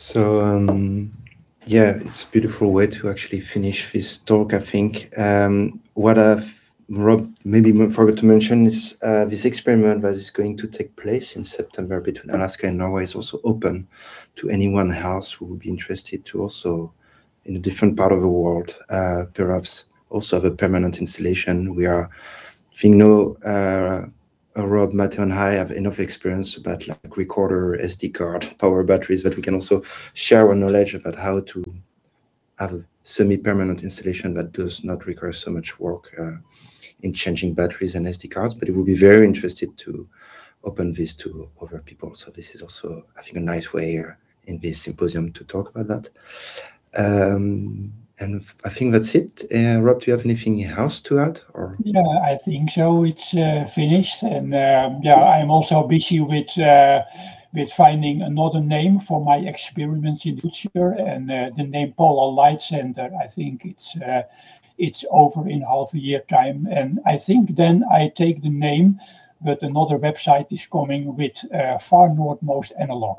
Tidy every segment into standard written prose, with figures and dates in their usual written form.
Yeah, it's a beautiful way to actually finish this talk, I think. What Rob maybe forgot to mention is this experiment that is going to take place in September between Alaska and Norway is also open to anyone else who would be interested to also, in a different part of the world, perhaps also have a permanent installation. We are, I think, Rob, Matteo, and I have enough experience about like recorder, SD card, power batteries that we can also share our knowledge about how to have a semi-permanent installation that does not require so much work in changing batteries and SD cards. But it would be very interested to open this to other people. So this is also, I think, a nice way in this symposium to talk about that. And I think that's it. Rob, do you have anything else to add? Or yeah, I think so. It's finished, and I'm also busy with finding another name for my experiments in the future. And the name Polar Light Center, I think it's over in half a year time, and I think then I take the name, but another website is coming with Far Northmost Analog.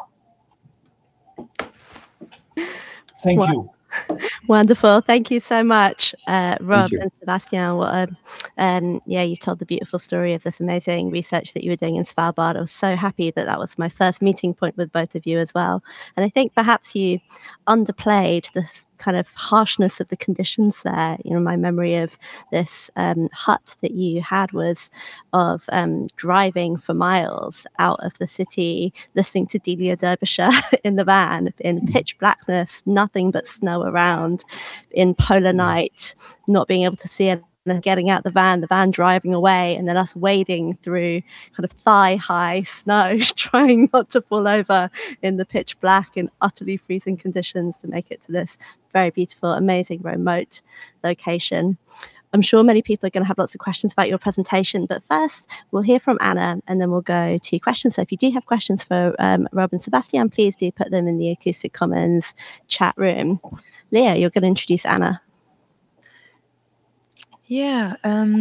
Thank you. Wonderful. Thank you so much, Rob and Sebastian. What you told the beautiful story of this amazing research that you were doing in Svalbard. I was so happy that was my first meeting point with both of you as well. And I think perhaps you underplayed the kind of harshness of the conditions there. You know, my memory of this hut that you had was of driving for miles out of the city, listening to Delia Derbyshire in the van in pitch blackness, nothing but snow around, in polar night, not being able to see it. And getting out the van driving away, and then us wading through kind of thigh-high snow, trying not to fall over in the pitch black and utterly freezing conditions to make it to this very beautiful, amazing remote location. I'm sure many people are going to have lots of questions about your presentation, but first we'll hear from Anna and then we'll go to questions. So if you do have questions for Rob and Sebastian, please do put them in the Acoustic Commons chat room. Leah, you're going to introduce Anna. Yeah,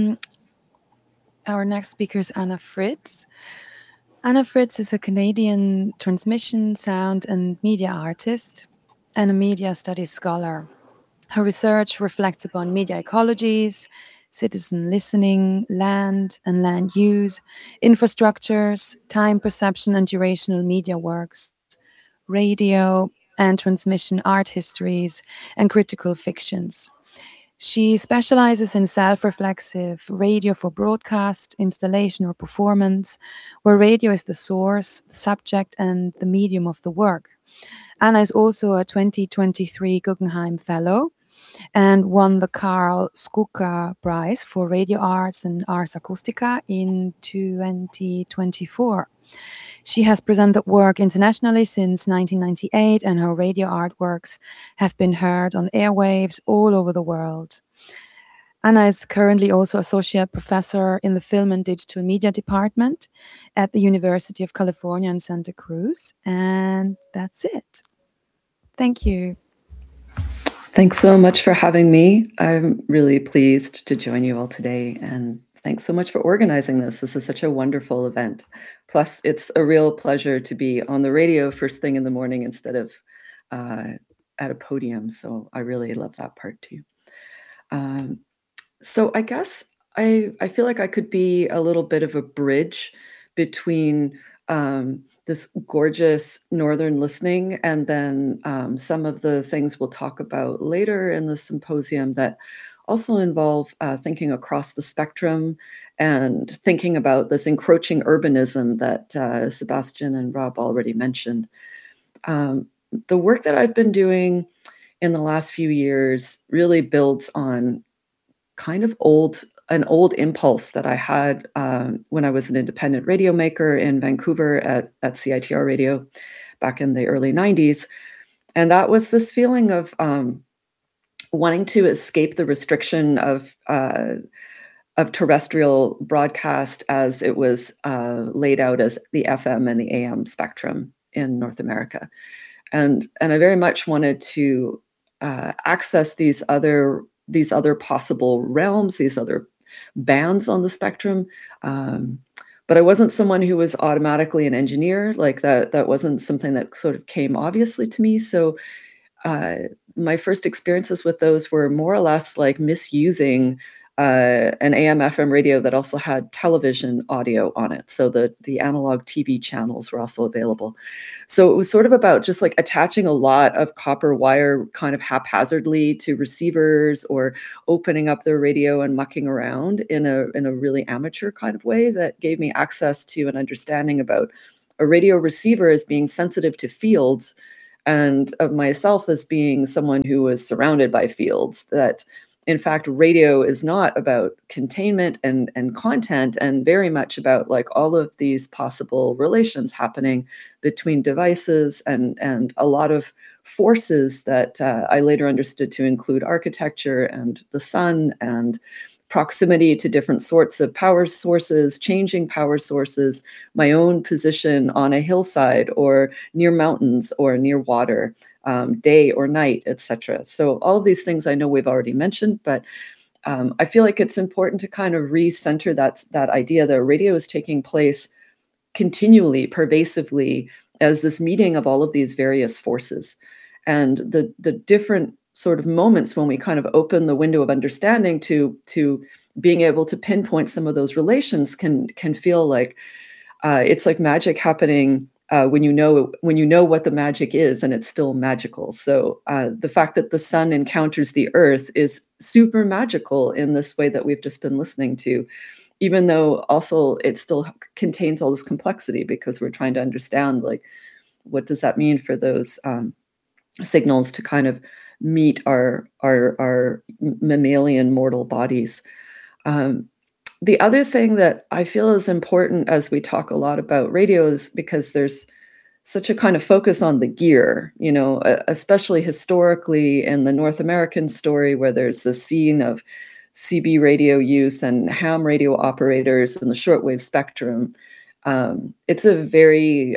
our next speaker is Anna Fritz. Anna Fritz is a Canadian transmission, sound, and media artist and a media studies scholar. Her research reflects upon media ecologies, citizen listening, land and land use, infrastructures, time perception and durational media works, radio and transmission art histories, and critical fictions. She specializes in self-reflexive radio for broadcast, installation, or performance, where radio is the source, the subject, and the medium of the work. Anna is also a 2023 Guggenheim Fellow and won the Karl Skuka Prize for Radio Arts and Ars Acoustica in 2024. She has presented work internationally since 1998, and her radio artworks have been heard on airwaves all over the world. Anna is currently also Associate Professor in the Film and Digital Media Department at the University of California in Santa Cruz. And that's it. Thank you. Thanks so much for having me. I'm really pleased to join you all today, and thanks so much for organizing this. This is such a wonderful event. Plus, it's a real pleasure to be on the radio first thing in the morning instead of at a podium. So I really love that part too. So I guess I feel like I could be a little bit of a bridge between this gorgeous northern listening and then some of the things we'll talk about later in the symposium that also involve thinking across the spectrum and thinking about this encroaching urbanism that Sebastian and Rob already mentioned. The work that I've been doing in the last few years really builds on kind of an old impulse that I had when I was an independent radio maker in Vancouver at CITR Radio back in the early 90s. And that was this feeling of wanting to escape the restriction of terrestrial broadcast as it was laid out as the FM and the AM spectrum in North America. And I very much wanted to access these other possible realms, these other bands on the spectrum, but But I wasn't someone who was automatically an engineer. Like that wasn't something that sort of came obviously to me. So my first experiences with those were more or less like misusing an AM/FM radio that also had television audio on it. So the analog TV channels were also available. So it was sort of about just like attaching a lot of copper wire kind of haphazardly to receivers, or opening up the radio and mucking around in a really amateur kind of way that gave me access to an understanding about a radio receiver as being sensitive to fields, and of myself as being someone who was surrounded by fields. That in fact, radio is not about containment and content, and very much about like all of these possible relations happening between devices and a lot of forces that I later understood to include architecture and the sun and proximity to different sorts of power sources, changing power sources, my own position on a hillside or near mountains or near water, day or night, etc. So all of these things I know we've already mentioned, but I feel like it's important to kind of recenter that idea that radio is taking place continually, pervasively, as this meeting of all of these various forces. And the different sort of moments when we kind of open the window of understanding to being able to pinpoint some of those relations can feel like it's like magic happening when you know what the magic is, and it's still magical. So the fact that the sun encounters the earth is super magical in this way that we've just been listening to, even though also it still contains all this complexity, because we're trying to understand like what does that mean for those signals to kind of meet our mammalian mortal bodies. The other thing that I feel is important as we talk a lot about radio is because there's such a kind of focus on the gear, you know, especially historically in the North American story, where there's a scene of CB radio use and ham radio operators in the shortwave spectrum. It's a very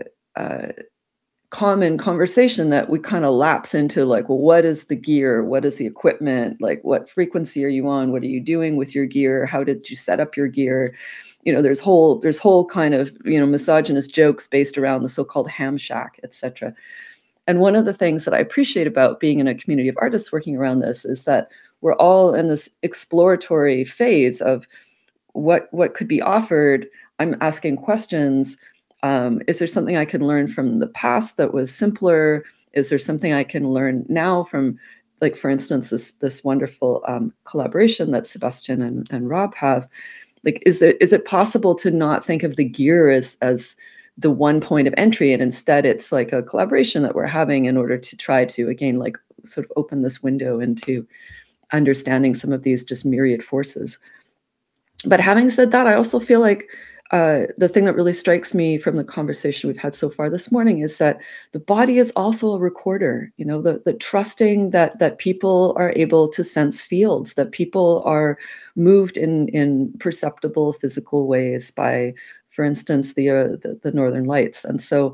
common conversation that we kind of lapse into, like, well, what is the gear? What is the equipment? Like, what frequency are you on? What are you doing with your gear? How did you set up your gear? You know, there's whole kind of, you know, misogynist jokes based around the so-called ham shack, etc. And one of the things that I appreciate about being in a community of artists working around this is that we're all in this exploratory phase of what could be offered. I'm asking questions. Is there something I can learn from the past that was simpler? Is there something I can learn now from, like, for instance, this wonderful collaboration that Sebastian and Rob have? Like, is it possible to not think of the gear as the one point of entry, and instead it's like a collaboration that we're having in order to try to, again, like, sort of open this window into understanding some of these just myriad forces. But having said that, I also feel like the thing that really strikes me from the conversation we've had so far this morning is that the body is also a recorder. You know, the trusting that people are able to sense fields, that people are moved in perceptible physical ways by, for instance, the Northern Lights. And so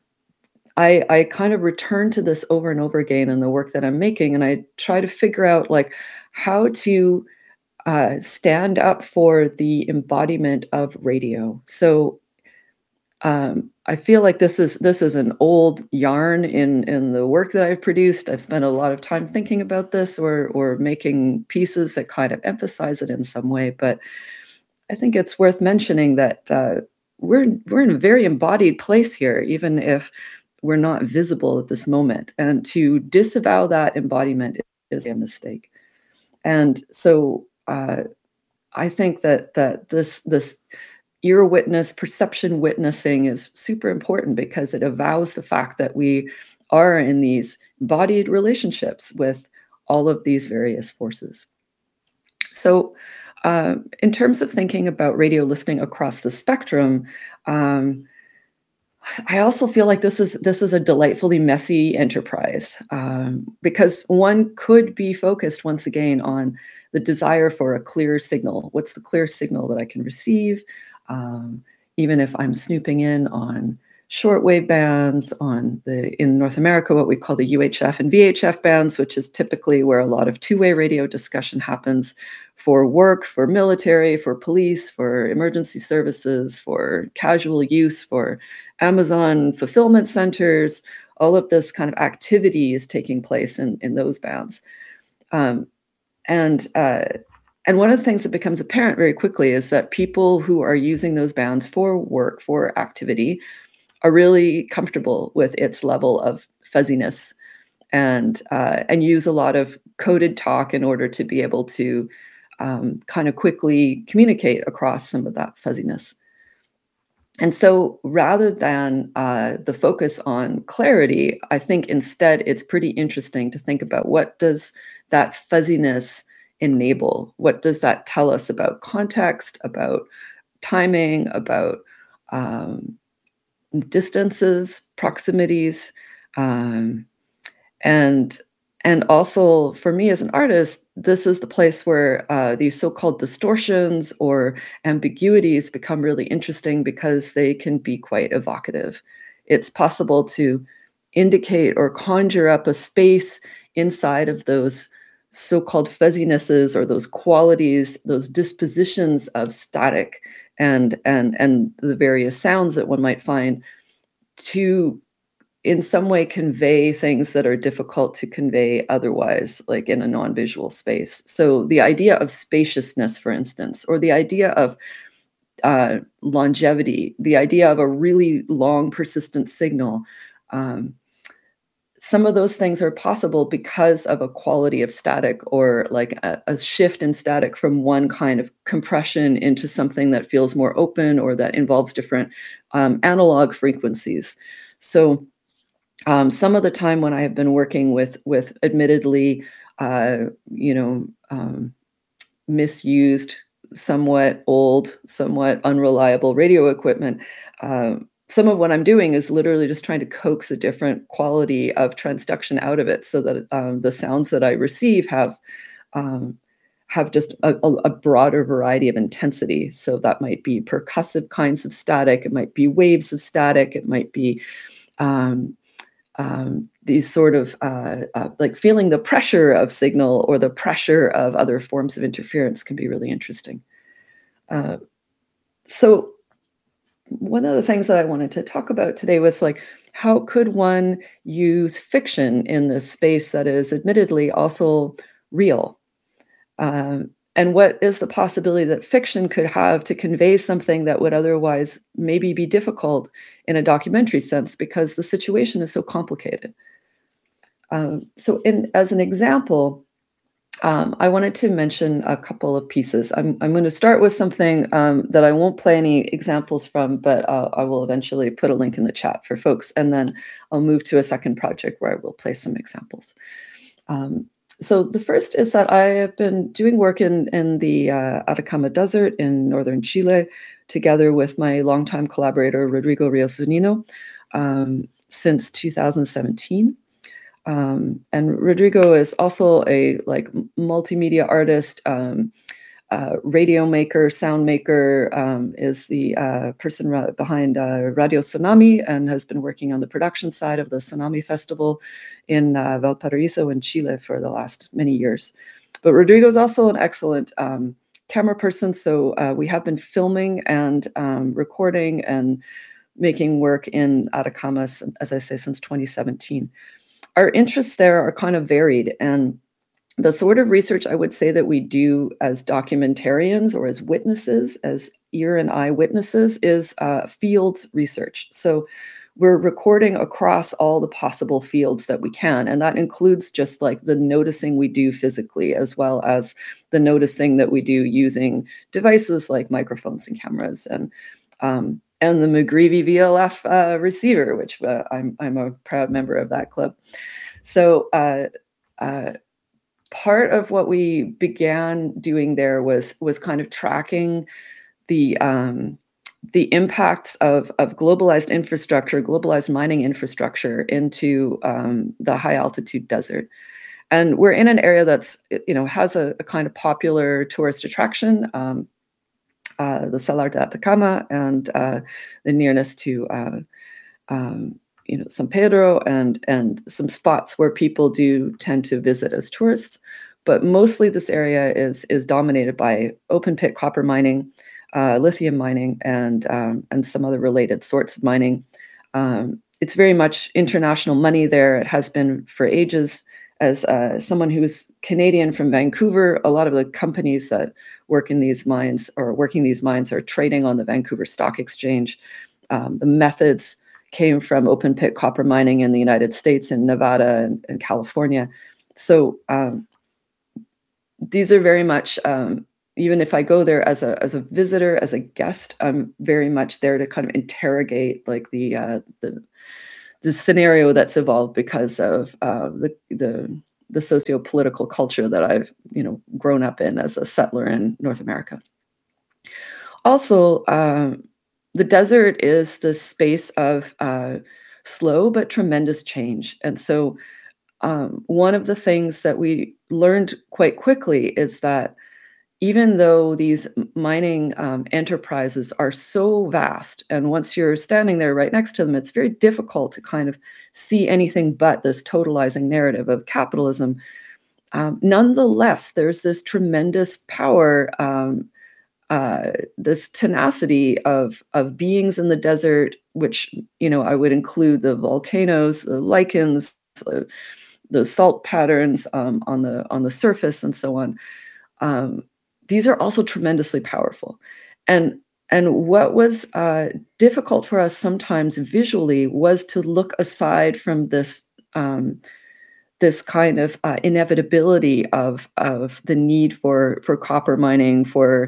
I kind of return to this over and over again in the work that I'm making, and I try to figure out, like, how to stand up for the embodiment of radio. So I feel like this is an old yarn in the work that I've produced. I've spent a lot of time thinking about this or making pieces that kind of emphasize it in some way. But I think it's worth mentioning that we're in a very embodied place here, even if we're not visible at this moment. And to disavow that embodiment is a mistake. And so I think that this ear witness, perception witnessing is super important, because it avows the fact that we are in these embodied relationships with all of these various forces. So in terms of thinking about radio listening across the spectrum, I also feel like this is a delightfully messy enterprise, because one could be focused once again on the desire for a clear signal. What's the clear signal that I can receive? Even if I'm snooping in on shortwave bands, in North America, what we call the UHF and VHF bands, which is typically where a lot of two-way radio discussion happens, for work, for military, for police, for emergency services, for casual use, for Amazon fulfillment centers. All of this kind of activity is taking place in those bands. And one of the things that becomes apparent very quickly is that people who are using those bands for work, for activity, are really comfortable with its level of fuzziness, and use a lot of coded talk in order to be able to kind of quickly communicate across some of that fuzziness. And so rather than the focus on clarity, I think instead it's pretty interesting to think about, what does that fuzziness enable? What does that tell us about context, about timing, about distances, proximities, and also for me as an artist, this is the place where these so-called distortions or ambiguities become really interesting, because they can be quite evocative. It's possible to indicate or conjure up a space inside of those so-called fuzzinesses, or those qualities, those dispositions of static and the various sounds that one might find, to in some way convey things that are difficult to convey otherwise, like in a non-visual space. So the idea of spaciousness, for instance, or the idea of longevity, the idea of a really long persistent signal, some of those things are possible because of a quality of static, or like a shift in static from one kind of compression into something that feels more open, or that involves different analog frequencies. So some of the time when I have been working with admittedly, misused, somewhat old, somewhat unreliable radio equipment, some of what I'm doing is literally just trying to coax a different quality of transduction out of it, so that the sounds that I receive have just a broader variety of intensity. So that might be percussive kinds of static, it might be waves of static, it might be these sort of like feeling the pressure of signal, or the pressure of other forms of interference, can be really interesting. So one of the things that I wanted to talk about today was, like, how could one use fiction in this space that is admittedly also real? And what is the possibility that fiction could have to convey something that would otherwise maybe be difficult in a documentary sense, because the situation is so complicated? So as an example, I wanted to mention a couple of pieces. I'm going to start with something that I won't play any examples from, but I will eventually put a link in the chat for folks. And then I'll move to a second project where I will play some examples. So the first is that I have been doing work in the Atacama Desert in northern Chile, together with my longtime collaborator, Rodrigo Rios Zunino, since 2017. And Rodrigo is also a multimedia artist, radio maker, sound maker, is the person behind Radio Tsunami, and has been working on the production side of the Tsunami Festival in Valparaiso in Chile for the last many years. But Rodrigo is also an excellent camera person, so we have been filming and recording and making work in Atacama, as I say, since 2017. Our interests there are kind of varied, and the sort of research I would say that we do as documentarians, or as witnesses, as ear and eye witnesses, is fields research. So we're recording across all the possible fields that we can, and that includes just like the noticing we do physically, as well as the noticing that we do using devices like microphones and cameras, and the McGreevy VLF receiver, which I'm a proud member of that club. So part of what we began doing there was kind of tracking the impacts of globalized infrastructure, globalized mining infrastructure into the high altitude desert. And we're in an area that's, has a kind of popular tourist attraction, the Salar de Atacama, and the nearness to San Pedro, and some spots where people do tend to visit as tourists. but mostly this area is dominated by open pit copper mining, lithium mining, and some other related sorts of mining. It's very much international money there. It has been for ages. As someone who's Canadian from Vancouver, a lot of the companies that work in these mines or working these mines are trading on the Vancouver Stock Exchange. The methods came from open pit copper mining in the United States, in Nevada and California. So these are very much, even if I go there as a visitor, as a guest, I'm very much there to kind of interrogate like the scenario that's evolved because of the socio-political culture that I've grown up in as a settler in North America. Also, the desert is the space of slow but tremendous change. And so one of the things that we learned quite quickly is that even though these mining enterprises are so vast, and once you're standing there right next to them, it's very difficult to kind of see anything but this totalizing narrative of capitalism. Nonetheless, there's this tremendous power, this tenacity of beings in the desert, which I would include the volcanoes, the lichens, the salt patterns on the surface, and so on. These are also tremendously powerful. And what was difficult for us sometimes visually was to look aside from this this kind of inevitability of the need for copper mining, for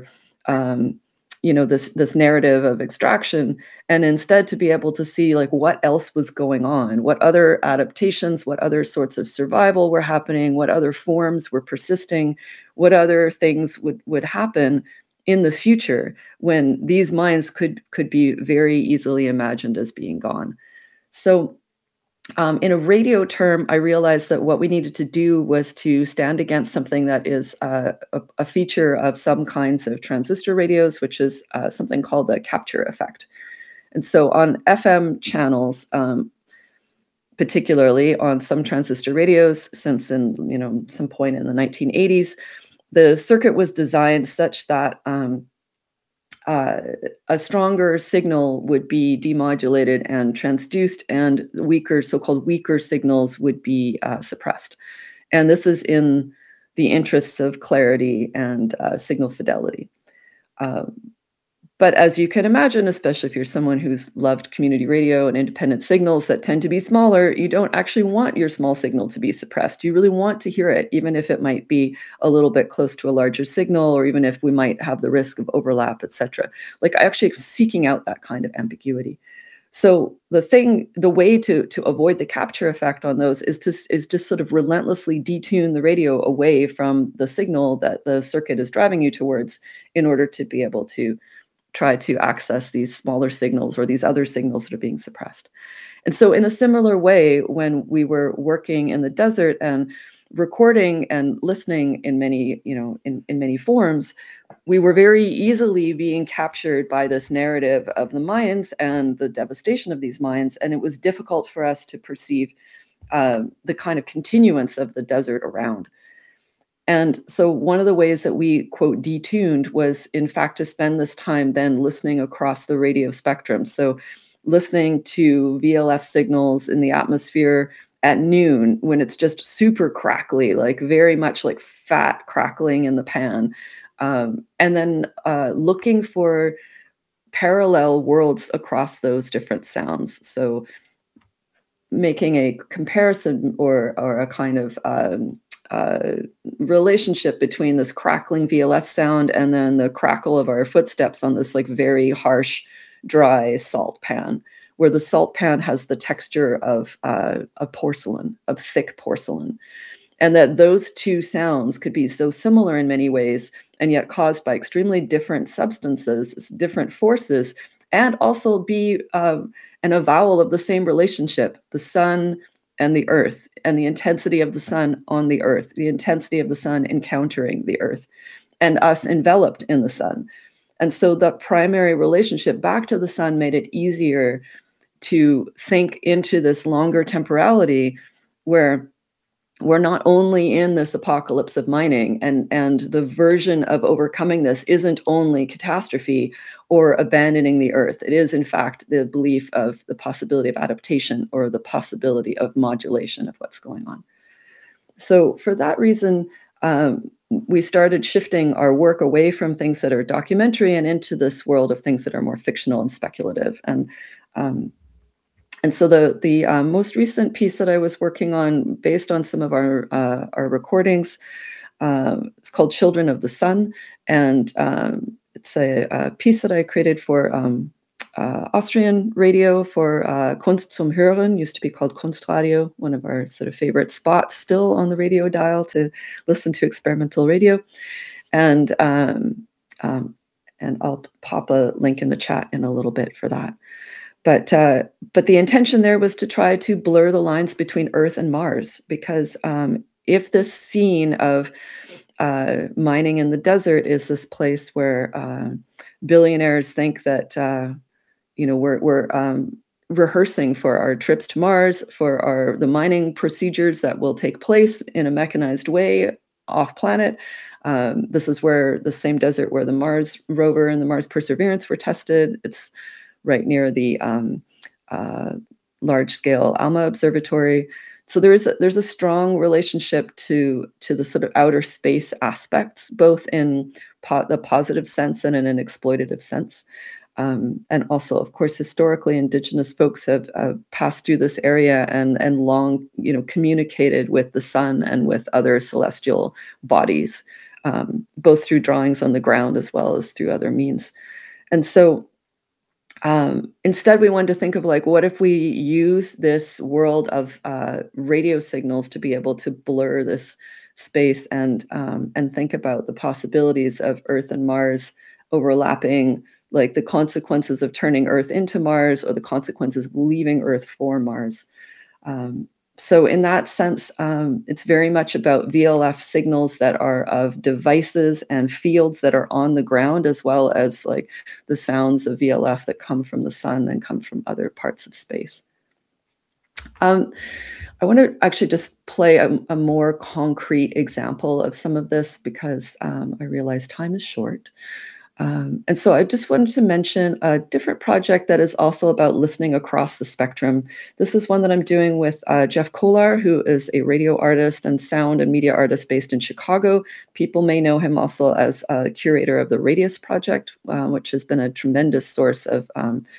this narrative of extraction, and instead to be able to see like what else was going on, what other adaptations, what other sorts of survival were happening, what other forms were persisting, what other things would happen in the future when these mines could be very easily imagined as being gone. So in a radio term, I realized that what we needed to do was to stand against something that is a feature of some kinds of transistor radios, which is something called the capture effect. And so on FM channels, particularly on some transistor radios, since in some point in the 1980s, the circuit was designed such that a stronger signal would be demodulated and transduced, and so-called weaker signals would be suppressed. And this is in the interests of clarity and signal fidelity. But as you can imagine, especially if you're someone who's loved community radio and independent signals that tend to be smaller, you don't actually want your small signal to be suppressed. You really want to hear it, even if it might be a little bit close to a larger signal, or even if we might have the risk of overlap, etc. Like I actually was seeking out that kind of ambiguity. So the way to avoid the capture effect on those is just sort of relentlessly detune the radio away from the signal that the circuit is driving you towards in order to be able to try to access these smaller signals or these other signals that are being suppressed. And so in a similar way, when we were working in the desert and recording and listening in many, in many forms, we were very easily being captured by this narrative of the mines and the devastation of these mines. And it was difficult for us to perceive the kind of continuance of the desert around. And so one of the ways that we, quote, detuned was, in fact, to spend this time then listening across the radio spectrum. So listening to VLF signals in the atmosphere at noon when it's just super crackly, like very much like fat crackling in the pan. And then looking for parallel worlds across those different sounds. So making a comparison or a kind of relationship between this crackling VLF sound and then the crackle of our footsteps on this like very harsh, dry salt pan, where the salt pan has the texture of porcelain, of thick porcelain. And that those two sounds could be so similar in many ways, and yet caused by extremely different substances, different forces, and also be an avowal of the same relationship, the sun and the earth, and the intensity of the sun on the earth, the intensity of the sun encountering the earth, and us enveloped in the sun. And so the primary relationship back to the sun made it easier to think into this longer temporality where we're not only in this apocalypse of mining, and the version of overcoming this isn't only catastrophe or abandoning the earth. It is, in fact, the belief of the possibility of adaptation or the possibility of modulation of what's going on. So for that reason, we started shifting our work away from things that are documentary and into this world of things that are more fictional and speculative. And so the most recent piece that I was working on, based on some of our recordings, it's called "Children of the Sun," and it's a piece that I created for Austrian radio, for Kunst zum Hören, used to be called Kunstradio, one of our sort of favorite spots still on the radio dial to listen to experimental radio, and I'll pop a link in the chat in a little bit for that. But the intention there was to try to blur the lines between Earth and Mars, because if this scene of mining in the desert is this place where billionaires think that we're rehearsing for our trips to Mars, for the mining procedures that will take place in a mechanized way off planet. This is where the same desert where the Mars rover and the Mars Perseverance were tested. It's right near the large-scale ALMA observatory. So there's a strong relationship to the sort of outer space aspects, both in the positive sense and in an exploitative sense. And also, of course, historically, Indigenous folks have passed through this area and long, communicated with the sun and with other celestial bodies, both through drawings on the ground as well as through other means. And so instead, we wanted to think of what if we use this world of radio signals to be able to blur this space and think about the possibilities of Earth and Mars overlapping, like the consequences of turning Earth into Mars or the consequences of leaving Earth for Mars. So in that sense, it's very much about VLF signals that are of devices and fields that are on the ground, as well as like the sounds of VLF that come from the sun and come from other parts of space. I want to actually just play a more concrete example of some of this, because I realize time is short. And so I just wanted to mention a different project that is also about listening across the spectrum. This is one that I'm doing with Jeff Kolar, who is a radio artist and sound and media artist based in Chicago. People may know him also as a curator of the Radius Project, which has been a tremendous source of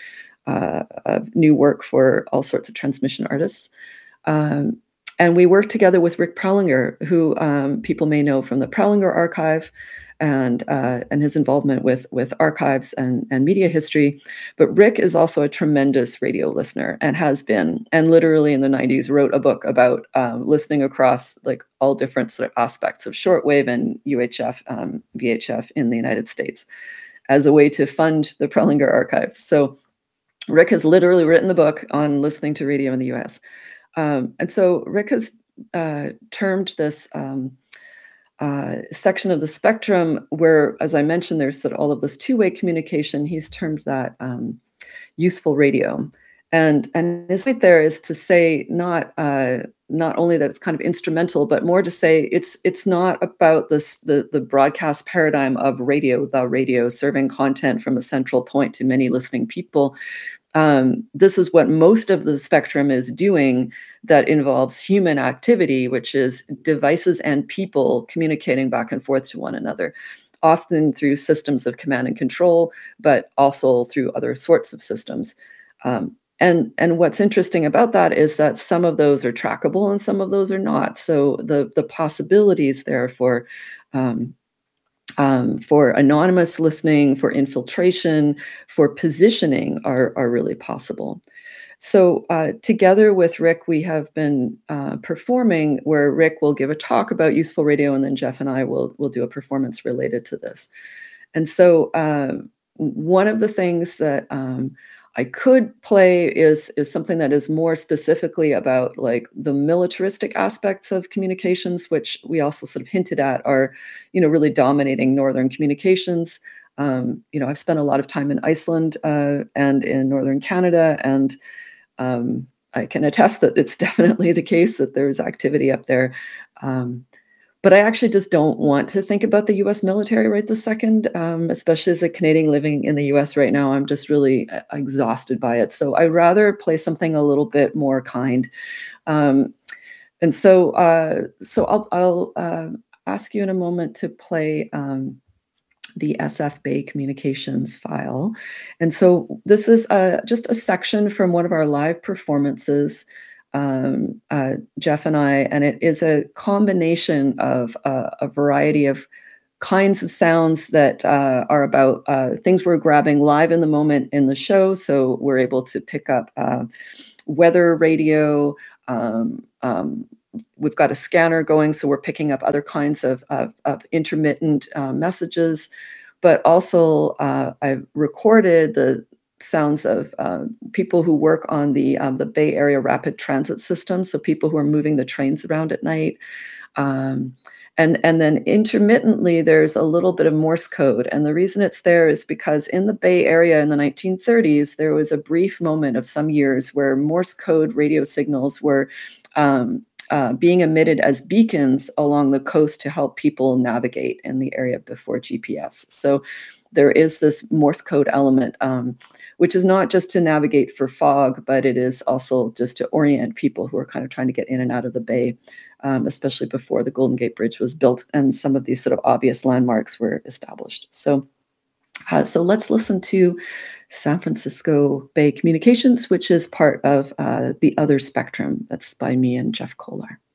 new work for all sorts of transmission artists. And we work together with Rick Prelinger, who people may know from the Prelinger Archive, and his involvement with archives and media history. But Rick is also a tremendous radio listener, and has been, and literally in the 90s wrote a book about listening across like all different sort of aspects of shortwave and UHF, VHF in the United States as a way to fund the Prelinger Archive. So Rick has literally written the book on listening to radio in the US. And so Rick has termed this section of the spectrum where, as I mentioned, there's sort of all of this two-way communication. He's termed that useful radio. And his point there is to say not only that it's kind of instrumental, but more to say it's not about the broadcast paradigm of radio, the radio serving content from a central point to many listening people. This is what most of the spectrum is doing that involves human activity, which is devices and people communicating back and forth to one another, often through systems of command and control, but also through other sorts of systems. And what's interesting about that is that some of those are trackable and some of those are not. So the possibilities there for anonymous listening, for infiltration, for positioning are really possible. So together with Rick, we have been performing where Rick will give a talk about useful radio, and then Jeff and I will do a performance related to this. And so one of the things that I could play is something that is more specifically about like the militaristic aspects of communications, which we also sort of hinted at are, really dominating Northern communications. I've spent a lot of time in Iceland and in Northern Canada, and I can attest that it's definitely the case that there's activity up there. But I actually just don't want to think about the US military right this second, especially as a Canadian living in the US right now. I'm just really exhausted by it. So I'd rather play something a little bit more kind. And so I'll ask you in a moment to play the SF Bay Communications file. And so this is just a section from one of our live performances, Jeff and I, and it is a combination of a variety of kinds of sounds that are about things we're grabbing live in the moment in the show. So we're able to pick up weather radio. We've got a scanner going, so we're picking up other kinds of intermittent messages. But also, I've recorded the sounds of people who work on the Bay Area rapid transit system, so people who are moving the trains around at night. And then intermittently, there's a little bit of Morse code. And the reason it's there is because in the Bay Area in the 1930s, there was a brief moment of some years where Morse code radio signals were being emitted as beacons along the coast to help people navigate in the area before GPS. So there is this Morse code element, which is not just to navigate for fog, but it is also just to orient people who are kind of trying to get in and out of the bay, especially before the Golden Gate Bridge was built and some of these sort of obvious landmarks were established. So let's listen to San Francisco Bay Communications, which is part of the Other Spectrum. That's by me and Jeff Kolar.